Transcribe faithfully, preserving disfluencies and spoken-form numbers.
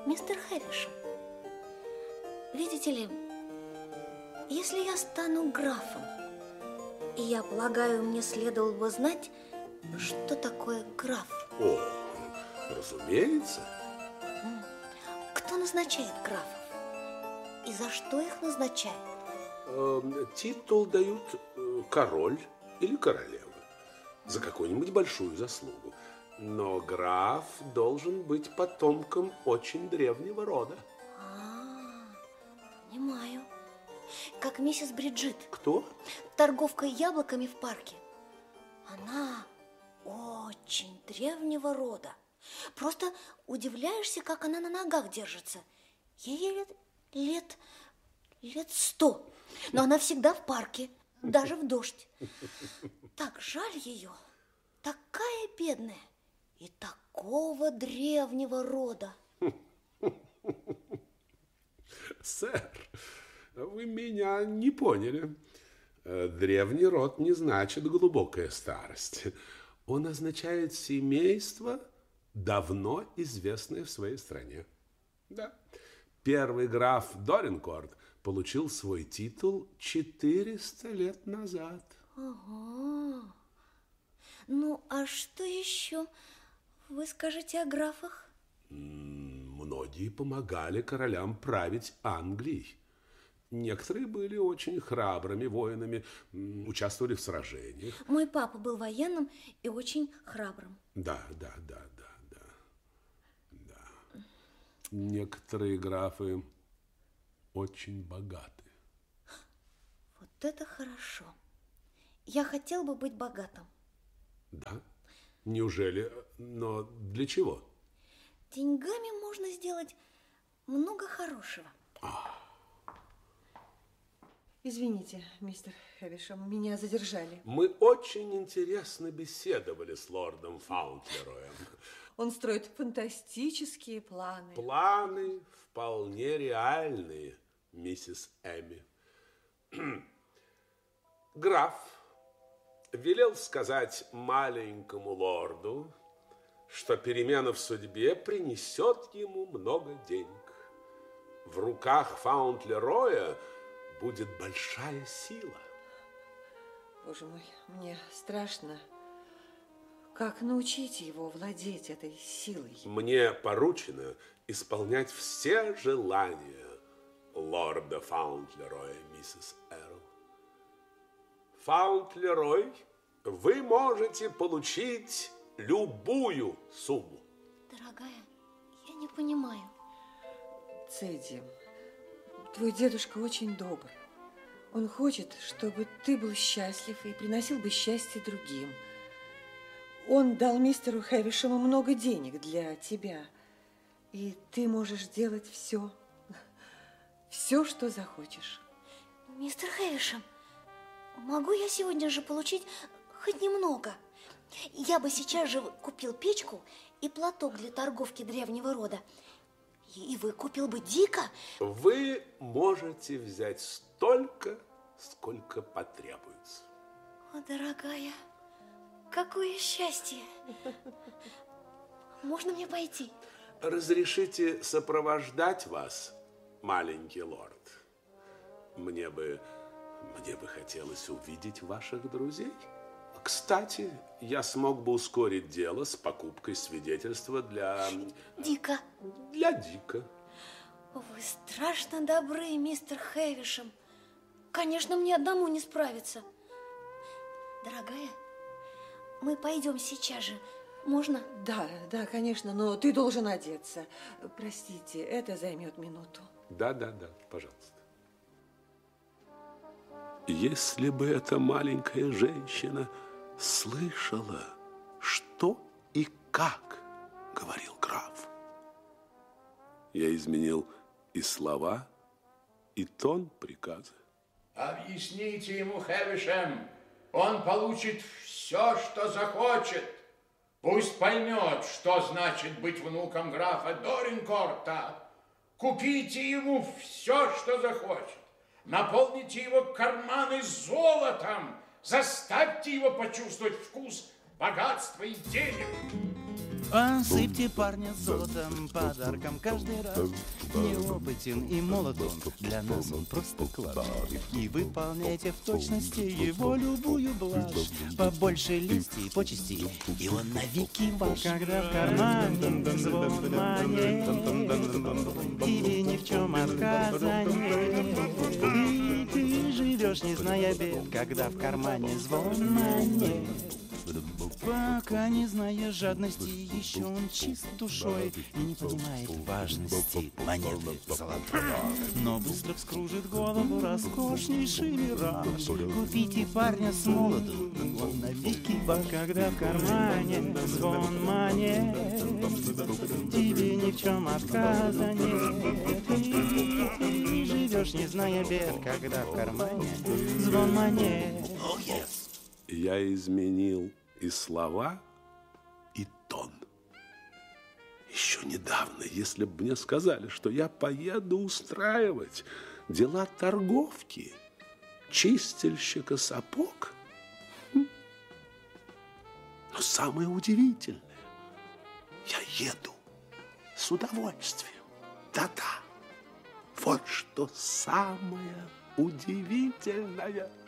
Мистер Хэвишем, видите ли, если я стану графом, и я полагаю, мне следовало бы знать, что такое граф. О, разумеется. Кто назначает графов? И за что их назначают? Э, титул дают король или королева за какую-нибудь большую заслугу. Но граф должен быть потомком очень древнего рода. А, понимаю. Как миссис Бриджит. Кто? Торговка яблоками в парке. Она очень древнего рода. Просто удивляешься, как она на ногах держится. Ей лет, лет, лет сто. Но она всегда в парке, даже в дождь. Так жаль ее. Такая бедная и такого древнего рода. Сэр, вы меня не поняли. Древний род не значит глубокая старость. Он означает семейство, давно известное в своей стране. Да. Первый граф Доринкорт получил свой титул четыреста лет назад. Ага. Ну, а что еще вы скажете о графах? Многие помогали королям править Англией. Некоторые были очень храбрыми воинами, участвовали в сражениях. Мой папа был военным и очень храбрым. Да, да, да, да, да. да. Некоторые графы очень богаты. Вот это хорошо. Я хотел бы быть богатым. Да? Неужели? Но для чего? Деньгами можно сделать много хорошего. А. Извините, мистер Хэвишем, меня задержали. Мы очень интересно беседовали с лордом Фаунтлероем. Он строит фантастические планы. Планы вполне реальные, миссис Эми. Граф велел сказать маленькому лорду, что перемена в судьбе принесет ему много денег. В руках Фаунтлероя будет большая сила. Боже мой, мне страшно. Как научить его владеть этой силой? Мне поручено исполнять все желания лорда Фаунтлероя, миссис Эрл. Фаунтлерой, вы можете получить любую сумму. Дорогая, я не понимаю. Цедди, твой дедушка очень добр. Он хочет, чтобы ты был счастлив и приносил бы счастье другим. Он дал мистеру Хэвишему много денег для тебя. И ты можешь делать все, все, что захочешь. Мистер Хэвишем, могу я сегодня же получить хоть немного? Я бы сейчас же купил печку и платок для торговки древнего рода. И вы купил бы Дика? Вы можете взять столько, сколько потребуется. О, дорогая, какое счастье! Можно мне пойти? Разрешите сопровождать вас, маленький лорд? Мне бы, мне бы хотелось увидеть ваших друзей. Кстати, я смог бы ускорить дело с покупкой свидетельства для... Дика. Для Дика. Вы страшно добры, мистер Хэвишем. Конечно, мне одному не справиться. Дорогая, мы пойдем сейчас же. Можно? Да, да, конечно, но ты должен одеться. Простите, это займет минуту. Да, да, да, пожалуйста. Если бы эта маленькая женщина слышала, что и как говорил граф. Я изменил и слова, и тон приказа. Объясните ему, Хэвишем, он получит все, что захочет. Пусть поймет, что значит быть внуком графа Доринкорта. Купите ему все, что захочет. Наполните его карманы золотом. Заставьте его почувствовать вкус богатства и денег. Осыпьте парня золотом, подарком каждый раз. Неопытен и молод он, для нас он просто класс. И выполняйте в точности его любую блажь. Побольше лести и почести, и он навеки ваш. Когда в кармане звон монет, тебе ни в чем отказа нет. И ты живешь, не зная бед, когда в кармане звон монет. Пока не зная жадности, еще он чист душой и не понимает важности монеты золотой. Но быстро вскружит голову роскошнейший мираж. Купите парня с молоду, он навеки ваш. Когда в кармане звон монет, тебе ни в чем отказа нет. И живешь, не зная бед, когда в кармане звон монет. Oh, yes. Я изменил и слова, и тон. Еще недавно, если бы мне сказали, что я поеду устраивать дела торговки, чистильщика сапог. Но самое удивительное, я еду с удовольствием. Да-да, вот что самое удивительное.